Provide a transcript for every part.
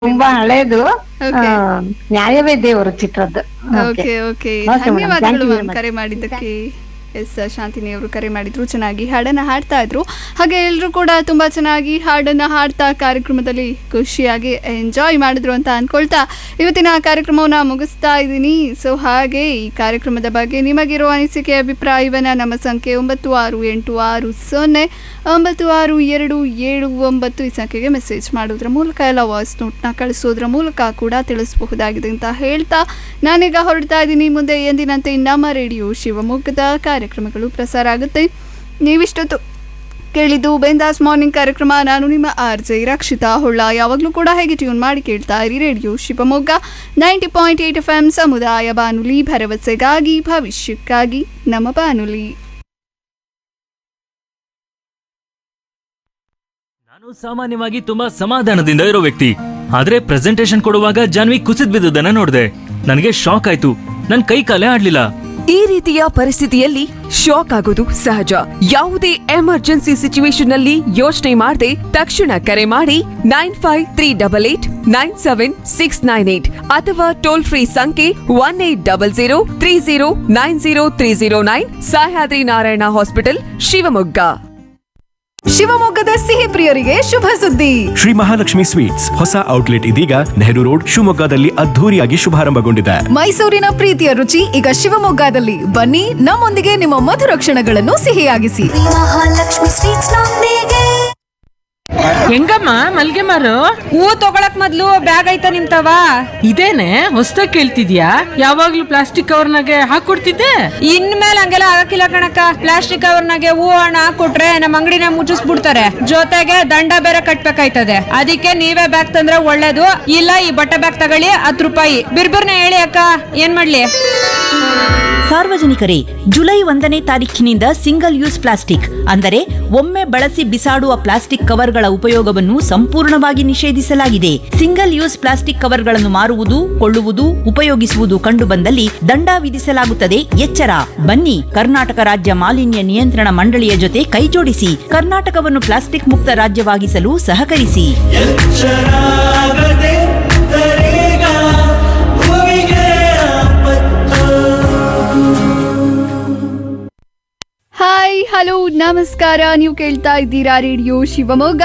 ತುಂಬಾ ಹಳೇದು. Okay. ನ್ಯಾಯವೇ ದೇವರು ಚಿತ್ರದ್ದು. Okay okay Okay, madam. ಧನ್ಯವಾದಗಳು Thank you very ma'am much. ಕರೆ ಮಾಡಿದ್ದಕ್ಕೆ. ಎಸ್ ಶಾಂತಿನಿ ಅವರು ಕರೆ ಮಾಡಿದ್ರು, ಚೆನ್ನಾಗಿ ಹಾಡನ್ನ ಹಾಡ್ತಾ ಇದ್ರು. ಹಾಗೆ ಎಲ್ಲರೂ ಕೂಡ ತುಂಬಾ ಚೆನ್ನಾಗಿ ಹಾಡನ್ನ ಹಾಡ್ತಾ ಕಾರ್ಯಕ್ರಮದಲ್ಲಿ ಖುಷಿಯಾಗಿ ಎಂಜಾಯ್ ಮಾಡಿದ್ರು ಅಂತ ಅನ್ಕೊಳ್ತಾ ಇವತ್ತಿನ ಕಾರ್ಯಕ್ರಮವನ್ನ ಮುಗಿಸ್ತಾ ಇದ್ದೀನಿ. ಸೊ ಹಾಗೆ ಈ ಕಾರ್ಯಕ್ರಮದ ಬಗ್ಗೆ ನಿಮಗಿರುವ ಅನಿಸಿಕೆ ಅಭಿಪ್ರಾಯವನ್ನ ನಮ್ಮ ಸಂಖ್ಯೆ 9686909627 ಈ ಸಂಖ್ಯೆಗೆ ಮೆಸೇಜ್ ಮಾಡೋದ್ರ ಮೂಲಕ ಎಲ್ಲ ವಾಯ್ಸ್ ನೋಟ್ನ ಕಳಿಸೋದ್ರ ಮೂಲಕ ಕೂಡ ತಿಳಿಸಬಹುದಾಗಿದೆ ಅಂತ ಹೇಳ್ತಾ ನಾನೀಗ ಹೊರಡ್ತಾ ಇದ್ದೀನಿ. ಮುಂದೆ ಎಂದಿನಂತೆ ನಮ್ಮ ರೇಡಿಯೋ ಶಿವಮೊಗ್ಗದ ಕಾರ್ಯಕ್ರಮಗಳು ಪ್ರಸಾರ ಆಗುತ್ತೆ. ನೀವಿಷ್ಟೊತ್ತು ಕೇಳಿದ್ದು ಬೆಂದಾಸ್ ಮಾರ್ನಿಂಗ್ ಕಾರ್ಯಕ್ರಮ. ನಾನು ನಿಮ್ಮ RJ ರಕ್ಷಿತಾ ಹೊಳ್ಳ. ಯಾವಾಗಲೂ ಕೂಡ ಹೇಗೆ ಟ್ಯೂನ್ ಮಾಡಿ ಕೇಳ್ತಾ ಇರಿ ರೇಡಿಯೋ ಶಿವಮೊಗ್ಗ 90.8 FM ಸಮುದಾಯ ಬಾನುಲಿ, ಭರವಸೆಗಾಗಿ ಭವಿಷ್ಯಕ್ಕಾಗಿ ನಮ್ಮ ಬಾನುಲಿ. ನಾನು ಸಾಮಾನ್ಯವಾಗಿ ತುಂಬಾ ಸಮಾಧಾನದಿಂದ ಇರೋ ವ್ಯಕ್ತಿ. ಆದ್ರೆ ಪ್ರೆಸೆಂಟೇಶನ್ ಕೊಡುವಾಗ ಜಾನ್ವಿ ಕುಸಿದ್ ಬಿದ್ದದನ್ನ ನೋಡಿದೆ. ನನಗೆ ಶಾಕ್ ಆಯ್ತು. ನನ್ ಕೈ ಕಾಲೇ ಆಡ್ಲಿಲ್ಲ. ಈ ರೀತಿಯ ಪರಿಸ್ಥಿತಿಯಲ್ಲಿ ಶಾಕ್ ಆಗೋದು ಸಹಜ. ಯಾವುದೇ ಎಮರ್ಜೆನ್ಸಿ ಸಿಚುವೇಶನ್ ನಲ್ಲಿ ಯೋಚನೆ ಮಾಡದೆ ತಕ್ಷಣ ಕರೆ ಮಾಡಿ 9538897698 ಅಥವಾ ಟೋಲ್ ಫ್ರೀ ಸಂಖ್ಯೆ 180030903009 ಸಹ್ಯಾದ್ರಿ ನಾರಾಯಣ ಹಾಸ್ಪಿಟಲ್ ಶಿವಮೊಗ್ಗ. ಶಿವಮೊಗ್ಗದ ಸಿಹಿ ಪ್ರಿಯರಿಗೆ ಶುಭ ಸುದ್ದಿ. ಶ್ರೀ ಮಹಾಲಕ್ಷ್ಮಿ ಸ್ವೀಟ್ಸ್ ಹೊಸ ಔಟ್ಲೆಟ್ ಇದೀಗ ನೆಹರು ರೋಡ್ ಶಿವಮೊಗ್ಗದಲ್ಲಿ ಅದ್ಧೂರಿಯಾಗಿ ಶುಭಾರಂಭಗೊಂಡಿದೆ. ಮೈಸೂರಿನ ಪ್ರೀತಿಯ ರುಚಿ ಈಗ ಶಿವಮೊಗ್ಗದಲ್ಲಿ. ಬನ್ನಿ, ನಮ್ಮೊಂದಿಗೆ ನಿಮ್ಮ ಮಧುರ ಕ್ಷಣಗಳನ್ನು ಸಿಹಿಯಾಗಿಸಿ. ಮಹಾಲಕ್ಷ್ಮಿ ಸ್ವೀಟ್ಸ್ ನೊಂದಿಗೆ. ಹೆಂಗಮ್ಮ ಮಲ್ಗೆ ಮಾರು? ಹೂ ತಗೊಳಕ್ ಮೊದ್ಲು ಬ್ಯಾಗ್ ಐತ ನಿಮ್ತವ? ಇದೇನೆ ಹೊಸ್ದಾಗ್ ಕೇಳ್ತಿದ್ಯಾ? ಯಾವಾಗ್ಲೂ ಪ್ಲಾಸ್ಟಿಕ್ ಕವರ್ನಾಗೆ ಹಾಕೊಡ್ತಿದ್ದೆ. ಇನ್ಮೇಲೆ ಹಂಗೆಲ್ಲ ಆಗಕ್ಕಿಲ್ಲ ಕಣಕ್ಕ. ಪ್ಲಾಸ್ಟಿಕ್ ಕವರ್ನಾಗೆ ಹೂ ಹಣ ಹಾಕೊಟ್ರೆ ನಮ್ ಅಂಗಡಿನ ಮುಚ್ಚಿಸ್ಬಿಡ್ತಾರೆ, ಜೊತೆಗೆ ದಂಡ ಬೇರೆ ಕಟ್ಬೇಕಾಯ್ತದೆ. ಅದಕ್ಕೆ ನೀವೇ ಬ್ಯಾಗ್ ತಂದ್ರೆ ಒಳ್ಳೇದು. ಇಲ್ಲ ಈ ಬಟ್ಟೆ ಬ್ಯಾಗ್ ತಗೊಳ್ಳಿ, 10 ರೂಪಾಯಿ. ಬಿರ್ಬಿರ್ನ ಹೇಳಿ ಅಕ್ಕ, ಏನ್ ಮಾಡ್ಲಿ? ಸಾರ್ವಜನಿಕರೇ, ಜುಲೈ 1ನೇ ತಾರೀಖಿನಿಂದ ಸಿಂಗಲ್ ಯೂಸ್ ಪ್ಲಾಸ್ಟಿಕ್ ಅಂದರೆ ಒಮ್ಮೆ ಬಳಸಿ ಬಿಸಾಡುವ ಪ್ಲಾಸ್ಟಿಕ್ ಕವರ್ಗಳ ಉಪಯೋಗವನ್ನು ಸಂಪೂರ್ಣವಾಗಿ ನಿಷೇಧಿಸಲಾಗಿದೆ. ಸಿಂಗಲ್ ಯೂಸ್ ಪ್ಲಾಸ್ಟಿಕ್ ಕವರ್ಗಳನ್ನು ಮಾರುವುದು, ಕೊಳ್ಳುವುದು, ಉಪಯೋಗಿಸುವುದು ಕಂಡುಬಂದಲ್ಲಿ ದಂಡ ವಿಧಿಸಲಾಗುತ್ತದೆ. ಎಚ್ಚರ! ಬನ್ನಿ, ಕರ್ನಾಟಕ ರಾಜ್ಯ ಮಾಲಿನ್ಯ ನಿಯಂತ್ರಣ ಮಂಡಳಿಯ ಜೊತೆ ಕೈಜೋಡಿಸಿ ಕರ್ನಾಟಕವನ್ನು ಪ್ಲಾಸ್ಟಿಕ್ ಮುಕ್ತ ರಾಜ್ಯವಾಗಿಸಲು ಸಹಕರಿಸಿ. ಹಾಯ್ ಹಲೋ ನಮಸ್ಕಾರ. ನೀವು ಕೇಳ್ತಾ ಇದ್ದೀರಾ ರೇಡಿಯೋ ಶಿವಮೊಗ್ಗ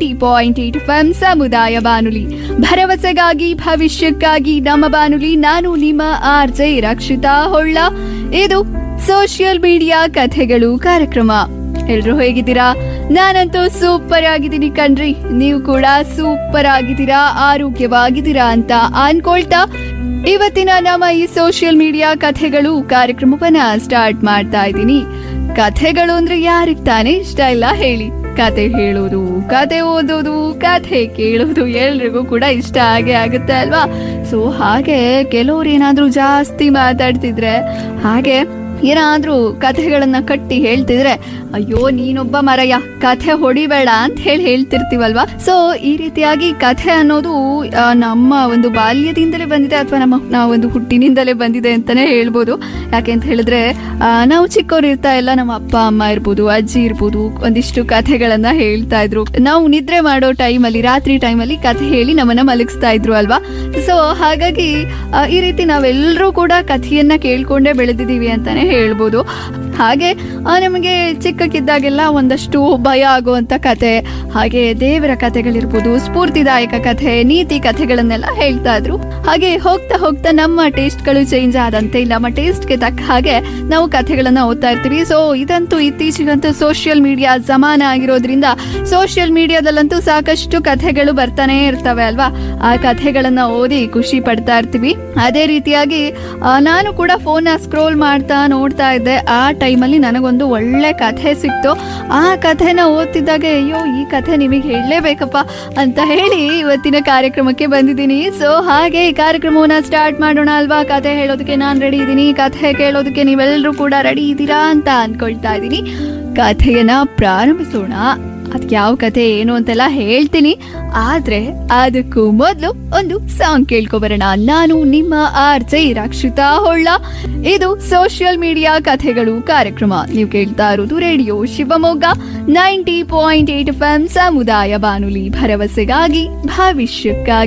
90.8 FM ಸಮುದಾಯ ಬಾನುಲಿ, ಭರವಸೆಗಾಗಿ ಭವಿಷ್ಯಕ್ಕಾಗಿ ನಮ್ಮ ಬಾನುಲಿ. ನಾನು ನಿಮ್ಮ RJ ರಕ್ಷಿತಾ ಹೊಳ್ಳ. ಇದು ಸೋಷಿಯಲ್ ಮೀಡಿಯಾ ಕಥೆಗಳು ಕಾರ್ಯಕ್ರಮ. ಎಲ್ರು ಹೇಗಿದ್ದೀರಾ? ನಾನಂತೂ ಸೂಪರ್ ಆಗಿದ್ದೀನಿ ಕಣ್ರಿ. ನೀವು ಕೂಡ ಸೂಪರ್ ಆಗಿದ್ದೀರಾ, ಆರೋಗ್ಯವಾಗಿದ್ದೀರಾ ಅಂತ ಅನ್ಕೊಳ್ತಾ ಇವತ್ತಿನ ನಮ್ಮ ಈ ಸೋಷಿಯಲ್ ಮೀಡಿಯಾ ಕಥೆಗಳು ಕಾರ್ಯಕ್ರಮವನ್ನ ಸ್ಟಾರ್ಟ್ ಮಾಡ್ತಾ ಇದ್ದೀನಿ. ಕಥೆಗಳು ಅಂದ್ರೆ ಯಾರಿಗ್ ತಾನೇ ಇಷ್ಟ ಇಲ್ಲ ಹೇಳಿ? ಕತೆ ಹೇಳೋದು, ಕತೆ ಓದೋದು, ಕಥೆ ಕೇಳೋದು ಎಲ್ರಿಗೂ ಕೂಡ ಇಷ್ಟ ಆಗೇ ಆಗುತ್ತೆ ಅಲ್ವಾ? ಸೊ ಹಾಗೆ ಕೆಲವ್ರು ಏನಾದ್ರೂ ಜಾಸ್ತಿ ಮಾತಾಡ್ತಿದ್ರೆ, ಹಾಗೆ ಏನಾದ್ರೂ ಕಥೆಗಳನ್ನ ಕಟ್ಟಿ ಹೇಳ್ತಿದ್ರೆ, ಅಯ್ಯೋ ನೀನೊಬ್ಬ ಮರಯ್ಯ, ಕಥೆ ಹೊಡಿಬೇಡ ಅಂತ ಹೇಳ್ತಿರ್ತೀವಲ್ವಾ? ಸೊ ಈ ರೀತಿಯಾಗಿ ಕಥೆ ಅನ್ನೋದು ನಮ್ಮ ಒಂದು ಬಾಲ್ಯದಿಂದಲೇ ಬಂದಿದೆ, ಅಥವಾ ನಾವೊಂದು ಹುಟ್ಟಿನಿಂದಲೇ ಬಂದಿದೆ ಅಂತಾನೆ ಹೇಳ್ಬೋದು. ಯಾಕೆ ಅಂತ ಹೇಳಿದ್ರೆ ನಾವು ಚಿಕ್ಕವ್ರು ಇರ್ತಾ ಎಲ್ಲ ನಮ್ಮ ಅಪ್ಪ ಅಮ್ಮ ಇರ್ಬೋದು, ಅಜ್ಜಿ ಇರ್ಬೋದು, ಒಂದಿಷ್ಟು ಕಥೆಗಳನ್ನ ಹೇಳ್ತಾ ಇದ್ರು. ನಾವು ನಿದ್ರೆ ಮಾಡೋ ಟೈಮಲ್ಲಿ, ರಾತ್ರಿ ಟೈಮಲ್ಲಿ ಕಥೆ ಹೇಳಿ ನಮ್ಮನ್ನ ಮಲಗಿಸ್ತಾ ಇದ್ರು ಅಲ್ವಾ? ಸೊ ಹಾಗಾಗಿ ಈ ರೀತಿ ನಾವೆಲ್ಲರೂ ಕೂಡ ಕಥೆಯನ್ನ ಕೇಳ್ಕೊಂಡೇ ಬೆಳೆದಿದ್ದೀವಿ ಅಂತಾನೆ ಹೇಳ್ಬೋದು. ಹಾಗೆ ನಮಗೆ ಚಿಕ್ಕಕ್ಕಿದ್ದಾಗೆಲ್ಲ ಒಂದಷ್ಟು ಭಯ ಆಗುವಂತ ಕತೆ, ಹಾಗೆ ದೇವರ ಕಥೆಗಳಿರ್ಬೋದು, ಸ್ಫೂರ್ತಿದಾಯಕ ಕಥೆ, ನೀತಿ ಕಥೆಗಳನ್ನೆಲ್ಲ ಹೇಳ್ತಾ ಇದ್ರು. ಹಾಗೆ ಹೋಗ್ತಾ ಹೋಗ್ತಾ ನಮ್ಮ ಟೇಸ್ಟ್ಗಳು ಚೇಂಜ್ ಆದಂತೆ ನಮ್ಮ ಟೇಸ್ಟ್ಗೆ ತಕ್ಕ ಹಾಗೆ ನಾವು ಕಥೆಗಳನ್ನ ಓದ್ತಾ ಇರ್ತೀವಿ. ಸೊ ಇದಂತೂ ಇತ್ತೀಚೆಗಂತೂ ಸೋಷಿಯಲ್ ಮೀಡಿಯಾ ಜಮಾನ ಆಗಿರೋದ್ರಿಂದ ಸೋಷಿಯಲ್ ಮೀಡಿಯಾದಲ್ಲಂತೂ ಸಾಕಷ್ಟು ಕಥೆಗಳು ಬರ್ತಾನೆ ಇರ್ತವೆ ಅಲ್ವಾ? ಆ ಕಥೆಗಳನ್ನ ಓದಿ ಖುಷಿ ಪಡ್ತಾ ಇರ್ತೀವಿ. ಅದೇ ರೀತಿಯಾಗಿ ನಾನು ಕೂಡ ಫೋನ್ ಸ್ಕ್ರೋಲ್ ಮಾಡ್ತಾ ನೋಡ್ತಾ ಇದ್ದೆ. ಆ ಟೈಮಲ್ಲಿ ನನಗೊಂದು ಒಳ್ಳೆ ಕಥೆ ಸಿಕ್ತು. ಆ ಕಥೆನ ಓದ್ತಿದ್ದಾಗ ಅಯ್ಯೋ ಈ ಕಥೆ ನಿಮಗೆ ಹೇಳಲೇಬೇಕಪ್ಪ ಅಂತ ಹೇಳಿ ಇವತ್ತಿನ ಕಾರ್ಯಕ್ರಮಕ್ಕೆ ಬಂದಿದ್ದೀನಿ. ಸೊ ಹಾಗೆ ಈ ಕಾರ್ಯಕ್ರಮವನ್ನ ಸ್ಟಾರ್ಟ್ ಮಾಡೋಣ ಅಲ್ವಾ? ಕಥೆ ಹೇಳೋದಕ್ಕೆ ನಾನು ರೆಡಿ ಇದ್ದೀನಿ, ಕಥೆ ಕೇಳೋದಕ್ಕೆ ನೀವೆಲ್ಲರೂ ಕೂಡ ರೆಡಿ ಇದ್ದೀರಾ ಅಂತ ಅನ್ಕೊಳ್ತಾ ಇದ್ದೀನಿ. ಕಥೆಯನ್ನ ಪ್ರಾರಂಭಿಸೋಣ. ಅದಕ್ಕೆ ಯಾವ ಕಥೆ ಏನು ಅಂತೆಲ್ಲ ಹೇಳ್ತೀನಿ, ಆದ್ರೆ ಅದಕ್ಕೂ ಮೊದಲು ಒಂದು ಸಾಂಗ್ ಕೇಳ್ಕೊಬರೋಣ. ನಾನು ನಿಮ್ಮ RJ ರಕ್ಷಿತಾ ಹೊಳ್ಳ. ಇದು ಸೋಷಿಯಲ್ ಮೀಡಿಯಾ ಕಥೆಗಳು ಕಾರ್ಯಕ್ರಮ. ನೀವು ಕೇಳ್ತಾ ಇರೋದು ರೇಡಿಯೋ ಶಿವಮೊಗ್ಗ 90.8 FM ಸಮುದಾಯ ಬಾನುಲಿ, ಭರವಸೆಗಾಗಿ ಭವಿಷ್ಯಕ್ಕಾಗಿ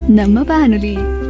ನಮ್ಮ ಬಾನುಲಿ.